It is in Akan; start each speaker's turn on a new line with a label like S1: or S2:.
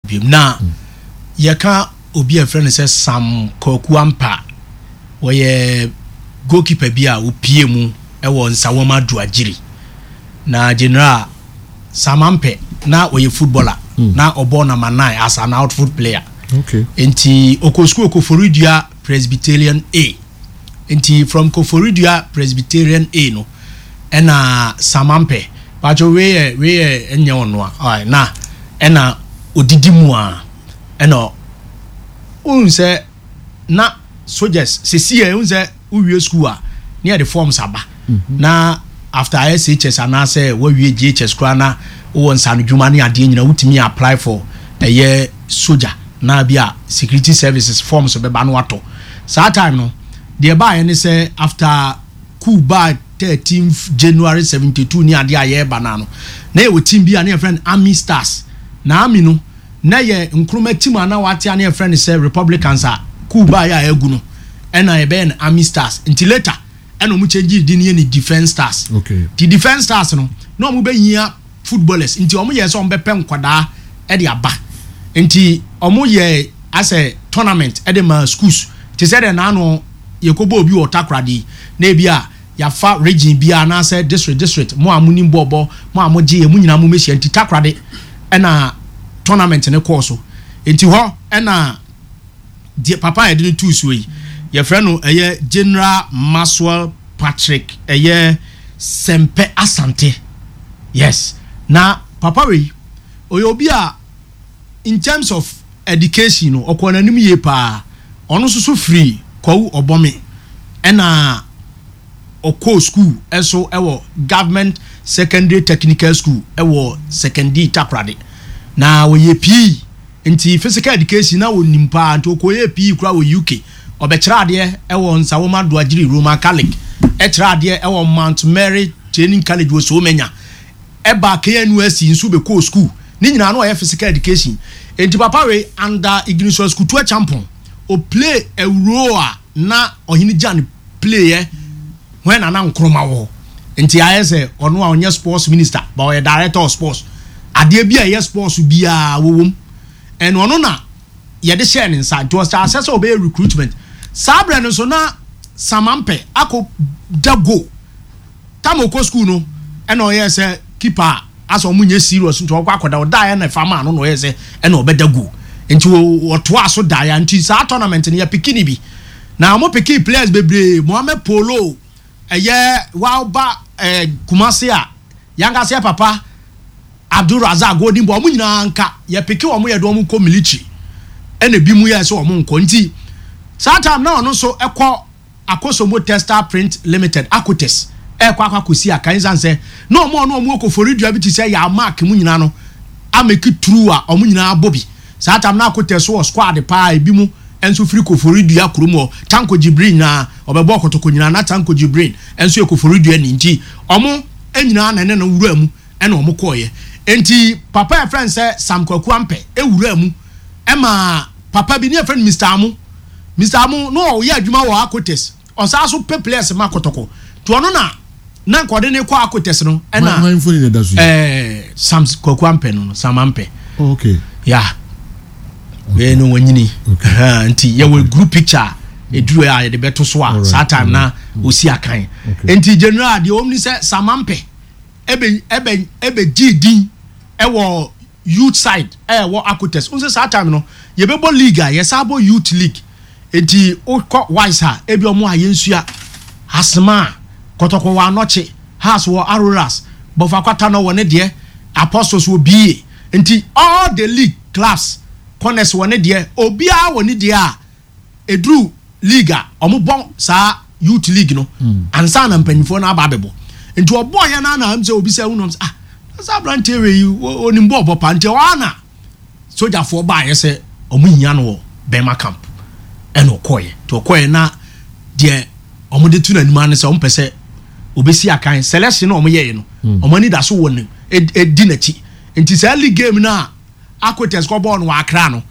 S1: na yɛka obi a friend says Sam Kokuampa where goalkeeper bi a opie mu ɛwɔ Nsawoma Duagiri na general Samampe na oye footballer na obo number 9 as an outfield player.
S2: Okay.
S1: Enti Okosku Koforidua Presbyterian A. Enti from Koforidua Presbyterian A no ena Samampe bajo we enye onwa na ena odidi mu a ena unse na soldiers sesie unse uwie school a near the forms aba na after SHS and I say we GHS krana o nsanu dwuma ne ade nyina wutimi apply for a soldier na bia security services forms be ba no ato saa time no the buy any say after Kuba 13th January 72 ni ade aye banano na e team bia na friend Army Stars na Army no na ye nkruma team ana wate na friend say Republicans a Kuba ya egu no na e be Army Stars until later and we change the Defense Stars.
S2: Okay.
S1: The Defense Stars no mu be here footballers nti omo ye so mbepe nkwada e de aba nti omo ye as a tournament e de ma schools ti said na no ye ko bo obi o takrade na bia ya fa region bia na say district mo amuni bobo mo amoje mu nyina mo mehia nti takrade e na tournament ne course nti ho e na die papa e de two so yi your friend General Maxwell Patrick Sempe Asante. Yes. Now papa we oyobia in terms of education no okwana nim ye pa ono so free kwawu obome ena oko school eso ewo government secondary technical school ewo secondary takrade na we ye PE nti physical education na wonim pa nti okoye PE kura wo UK obekira ade ewo Nsawoma Duagiri Roman Catholic ekira ade ewo Mount Mary Training College wo so menya eba KNUST nsu be ko school ni nyina no physical education enti papa we under Ignition School to champion o play a role na ohini jan play when ana nkroma wo enti ayese ono a onye sports minister but o director of sports ade bia ye sports bia wowom en ono na ye de share inside to assess obey recruitment sabre no so na Samampe ako dago tamoko school no en o ye say keeper aso munye serious nto okwa akoda oda na fama no no ye say en obadago enti oto aso da ya nti sa tournament ne ya pikini bi na mo piki players bebre Mohamed Polo wauba Kumasi a yanga se papa Abdul Razak Godin bo mu nyina nka ya piki wo mo ye do mo ko military ene bi mu ye so wo mo nko nti sa time na ono so ekọ Akosomo Tester Print Limited Akotes akwakosi akanzan se no mo ko foridua bi ti se ya mark mu nyina no ameki true a omu nyina abobi sa time na Akotes so squad pa ebi mu enso free ko foridua kromo Tanko Jibril na obebo kotoko nyina na Tanko Jibril enso ko foridua ni nti omu enyina na ne no wura mu ena omu koye enti papa e friend say Sam Kwakuampe ewura mu ema papa bi ne friend Mr. Amu no ye adwuma wo Akotes osaso peples ma kotoko to ono na nkode ne kwa Akotes no ena Sam Kwakuampe no Samampe.
S2: Okay.
S1: Yeah. We no wanyini. Nti ye we group picture eduru a de beto so a saa time na osi akan. Nti general de omni say Samampe ebe gidin ewo youth side wo Akotes unse saa time no ye bebo league a ye sabo youth league enti okọ wise ha ebi omo ayensua asma kotoko wa noche has wo Auroras bofa kwata no wone de Apostles wo bie enti all the league class corners wone de obia wone de a edru league a omo bon sa youth league no ansa na mpanifo na ababebo enti obo ya na am say obi say unom sa branch we onimbo obopa enti wana soldier for ba yese omo hia no Bema camp eno koye to koye na de omo tu na nima ne se omo pese obesi akan selection na omo ye no omo ni da so won edi na chi enti sa league game na Akotes ko ball no Accra no